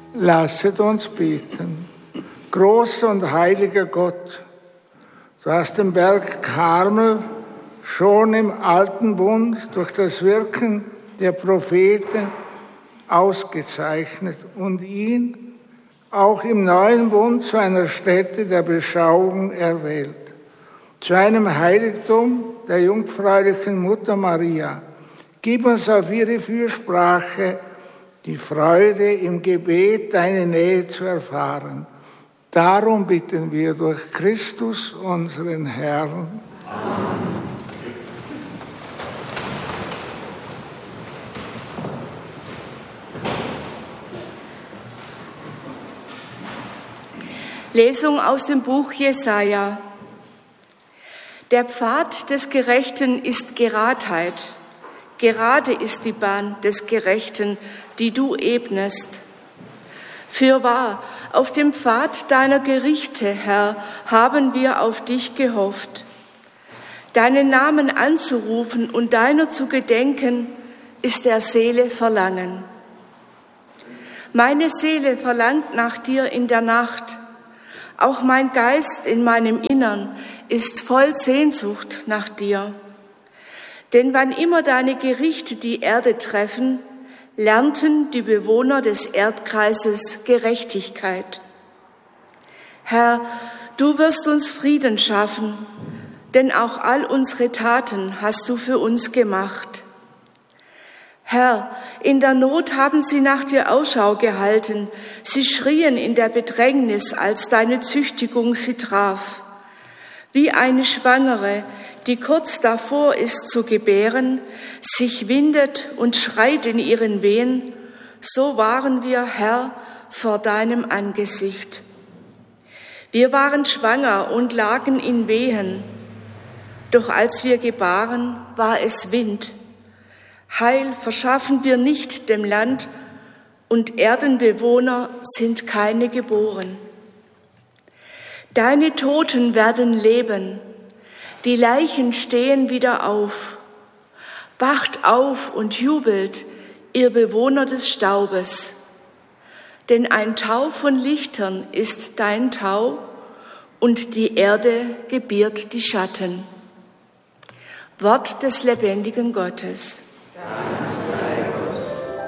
Lasset uns beten. Großer und heiliger Gott, du hast den Berg Karmel schon im Alten Bund durch das Wirken der Propheten ausgezeichnet und ihn auch im Neuen Bund zu einer Stätte der Beschauung erwählt, zu einem Heiligtum der jungfräulichen Mutter Maria. Gib uns auf ihre Fürsprache die Freude, im Gebet deine Nähe zu erfahren. Darum bitten wir durch Christus, unseren Herrn. Amen. Lesung aus dem Buch Jesaja. Der Pfad des Gerechten ist Geradheit. Gerade ist die Bahn des Gerechten, die du ebnest. Fürwahr, auf dem Pfad deiner Gerichte, Herr, haben wir auf dich gehofft. Deinen Namen anzurufen und deiner zu gedenken, ist der Seele Verlangen. Meine Seele verlangt nach dir in der Nacht. Auch mein Geist in meinem Innern ist voll Sehnsucht nach dir. Denn wann immer deine Gerichte die Erde treffen, lernten die Bewohner des Erdkreises Gerechtigkeit. Herr, du wirst uns Frieden schaffen, denn auch all unsere Taten hast du für uns gemacht. Herr, in der Not haben sie nach dir Ausschau gehalten. Sie schrien in der Bedrängnis, als deine Züchtigung sie traf. Wie eine Schwangere, die kurz davor ist zu gebären, sich windet und schreit in ihren Wehen, so waren wir, Herr, vor deinem Angesicht. Wir waren schwanger und lagen in Wehen, doch als wir gebaren, war es Wind. Heil verschaffen wir nicht dem Land, und Erdenbewohner sind keine geboren. Deine Toten werden leben, die Leichen stehen wieder auf. Wacht auf und jubelt, ihr Bewohner des Staubes. Denn ein Tau von Lichtern ist dein Tau, und die Erde gebiert die Schatten. Wort des lebendigen Gottes. Dank.